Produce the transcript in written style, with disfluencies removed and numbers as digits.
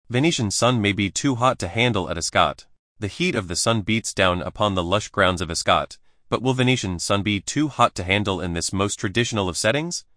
Venetian sun may be too hot to handle at Ascot. The heat of the sun beats down upon the lush grounds of Ascot, but will Venetian sun be too hot to handle in this most traditional of settings?